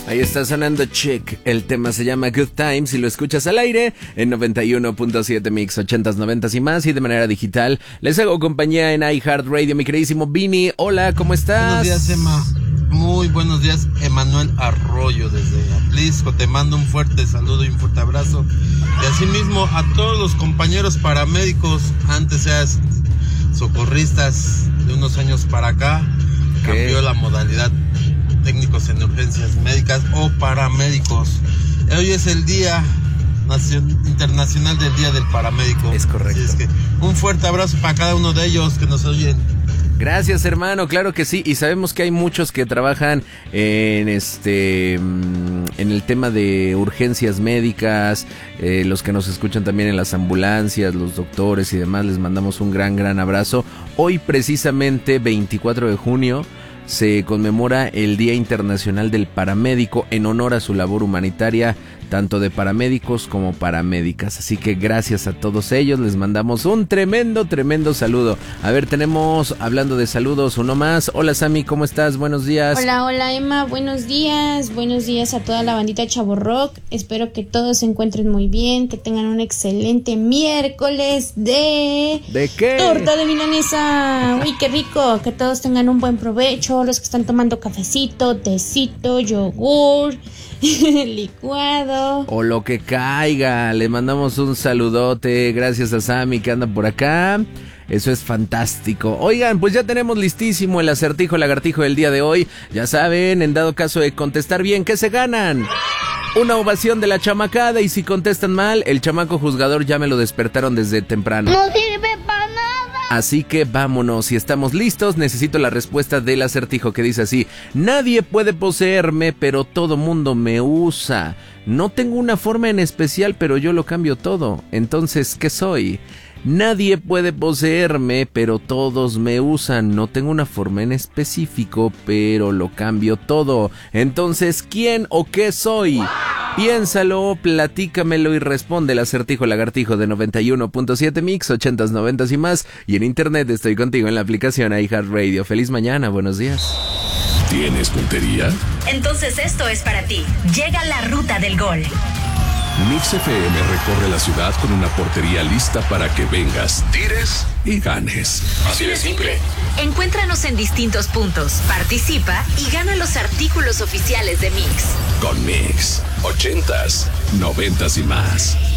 Ahí está sonando Chick. El tema se llama Good Times y lo escuchas al aire en 91.7 Mix, 80s, 90s y más, y de manera digital. Les hago compañía en iHeartRadio, mi queridísimo Vini. Hola, ¿cómo estás? Buenos días, Emma. Muy buenos días, Emanuel Arroyo desde Atlisco. Te mando un fuerte saludo y un fuerte abrazo. Y asimismo a todos los compañeros paramédicos, antes seas socorristas, de unos años para acá, cambió la modalidad, técnicos en urgencias médicas o paramédicos. Hoy es el Día Internacional del Día del Paramédico. Es correcto. Así es que un fuerte abrazo para cada uno de ellos que nos oyen. Gracias, hermano, claro que sí, y sabemos que hay muchos que trabajan en en el tema de urgencias médicas, los que nos escuchan también en las ambulancias, los doctores y demás, les mandamos un gran abrazo. Hoy precisamente 24 de junio se conmemora el Día Internacional del Paramédico en honor a su labor humanitaria, tanto de paramédicos como paramédicas. Así que gracias a todos ellos, les mandamos un tremendo saludo. A ver, tenemos, hablando de saludos, uno más. Hola, Sammy, ¿cómo estás? Buenos días. Hola, Emma, buenos días a toda la bandita Chavo Rock. Espero que todos se encuentren muy bien, que tengan un excelente miércoles ¿De qué? Torta de milanesa. Uy, qué rico, que todos tengan un buen provecho, los que están tomando cafecito, tecito, yogur, licuado o lo que caiga. Le mandamos un saludote. Gracias a Sammy que anda por acá. Eso es fantástico. Oigan, pues ya tenemos listísimo el acertijo lagartijo del día de hoy. Ya saben, en dado caso de contestar bien, ¿qué se ganan? Una ovación de la chamacada, y si contestan mal, el chamaco juzgador ya me lo despertaron desde temprano. No sirve para nada. Así que vámonos, si estamos listos, necesito la respuesta del acertijo, que dice así: nadie puede poseerme, pero todo mundo me usa. No tengo una forma en especial, pero yo lo cambio todo. Entonces, ¿qué soy? Nadie puede poseerme, pero todos me usan. No tengo una forma en específico, pero lo cambio todo. Entonces, ¿quién o qué soy? Piénsalo, platícamelo y responde el acertijo lagartijo de 91.7 Mix, 80s, 90s y más. Y en internet estoy contigo en la aplicación iHeartRadio. Feliz mañana, buenos días. ¿Tienes puntería? Entonces esto es para ti. Llega la ruta del gol. Mix FM recorre la ciudad con una portería lista para que vengas, tires y ganes. Así de simple. Encuéntranos en distintos puntos, participa y gana los artículos oficiales de Mix. Con Mix, 80s, 90s y más.